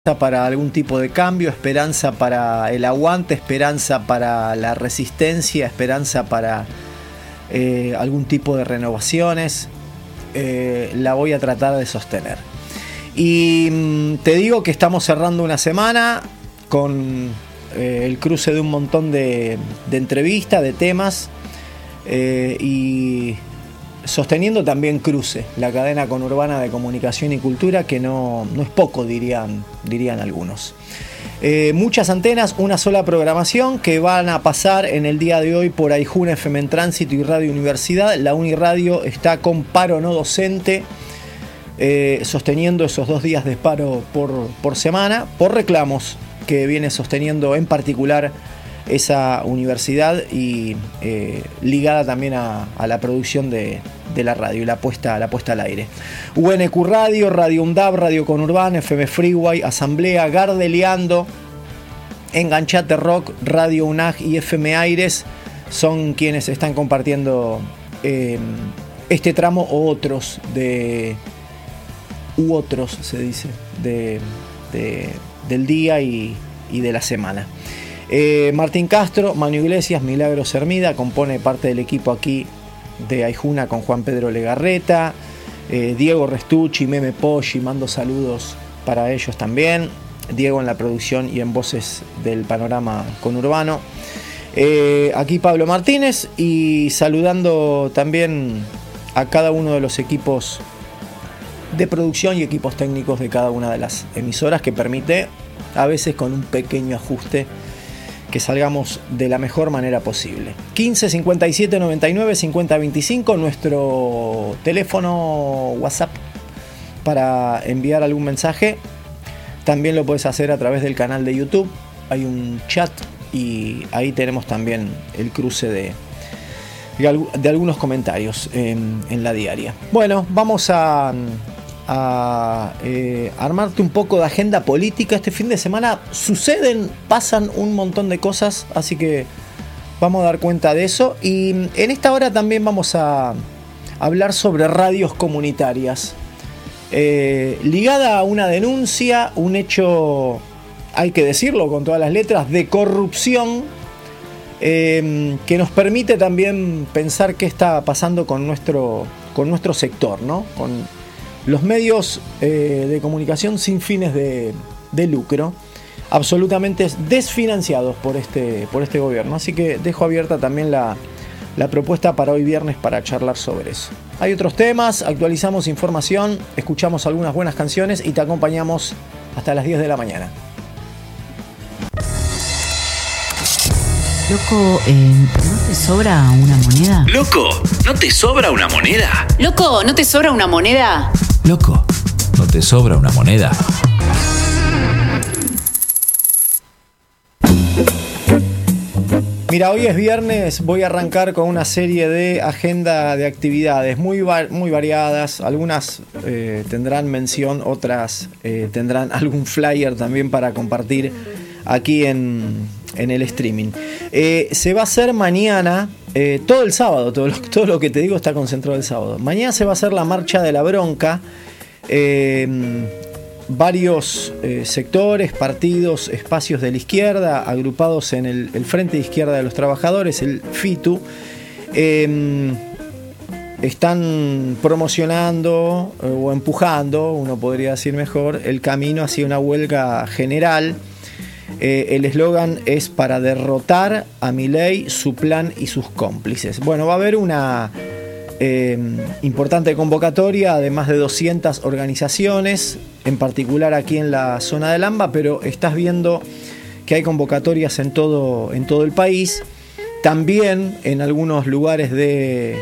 para algún tipo de cambio, esperanza para el aguante, esperanza para la resistencia, esperanza para algún tipo de renovaciones. La voy a tratar de sostener. Y te digo que estamos cerrando una semana con el cruce de un montón de entrevistas, de temas, y sosteniendo también Cruce, la cadena conurbana de comunicación y cultura, que no es poco, dirían algunos. Muchas antenas, una sola programación que van a pasar en el día de hoy por Aijuna FM en Tránsito y Radio Universidad. La Uniradio está con paro no docente, sosteniendo esos 2 días de paro por semana, por reclamos que viene sosteniendo en particular esa universidad y ligada también a la producción de la radio, la puesta al aire. UNQ Radio, Radio UNDAB, Radio Conurbana, FM Freeway, Asamblea, Gardeliando, Enganchate Rock, Radio UNAG y FM Aires son quienes están compartiendo este tramo u otros se dice del día y de la semana. Martín Castro, Manu Iglesias, Milagros Hermida compone parte del equipo aquí de Aijuna con Juan Pedro Legarreta, Diego Restucci, Meme Poggi, mando saludos para ellos también, Diego en la producción y en voces del panorama conurbano. Aquí Pablo Martínez y saludando también a cada uno de los equipos de producción y equipos técnicos de cada una de las emisoras, que permite a veces con un pequeño ajuste que salgamos de la mejor manera posible. 15 57 99 50 25, nuestro teléfono WhatsApp para enviar algún mensaje. También lo puedes hacer a través del canal de YouTube. Hay un chat y ahí tenemos también el cruce de algunos comentarios en la diaria. Bueno, vamos a armarte un poco de agenda política. Este fin de semana pasan un montón de cosas, así que vamos a dar cuenta de eso. Y en esta hora también vamos a hablar sobre radios comunitarias, ligada a una denuncia, un hecho, hay que decirlo con todas las letras, de corrupción, que nos permite también pensar qué está pasando con nuestro sector, ¿no? Con los medios de comunicación sin fines de lucro, absolutamente desfinanciados por este gobierno. Así que dejo abierta también la propuesta para hoy viernes para charlar sobre eso. Hay otros temas, actualizamos información, escuchamos algunas buenas canciones y te acompañamos hasta las 10 de la mañana. Loco, ¿no te sobra una moneda? Loco, ¿no te sobra una moneda? Loco, ¿no te sobra una moneda? Loco, ¿no te sobra una moneda? Mira, hoy es viernes, voy a arrancar con una serie de agenda de actividades muy variadas. Algunas tendrán mención, otras tendrán algún flyer también para compartir aquí en el streaming. Se va a hacer mañana, todo el sábado, todo lo que te digo está concentrado el sábado. Mañana se va a hacer la Marcha de la Bronca. Varios sectores, partidos, espacios de la izquierda, agrupados en el Frente de Izquierda de los Trabajadores, el FITU, están promocionando o empujando, uno podría decir mejor, el camino hacia una huelga general. El eslogan es: para derrotar a Milei, su plan y sus cómplices. Bueno, va a haber una importante convocatoria de más de 200 organizaciones, en particular aquí en la zona del AMBA, pero estás viendo que hay convocatorias en todo el país, también en algunos lugares de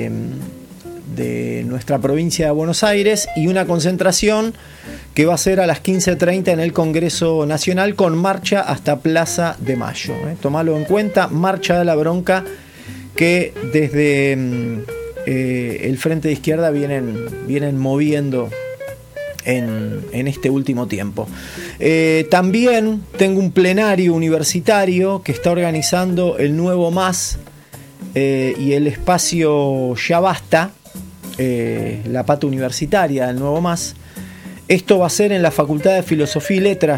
nuestra provincia de Buenos Aires, y una concentración que va a ser a las 15:30 en el Congreso Nacional, con marcha hasta Plaza de Mayo. Tomalo en cuenta, Marcha de la Bronca, que desde el Frente de Izquierda vienen moviendo en este último tiempo. También tengo un plenario universitario que está organizando el Nuevo Más y el espacio Ya Basta, la pata universitaria del Nuevo Más. Esto va a ser en la Facultad de Filosofía y Letras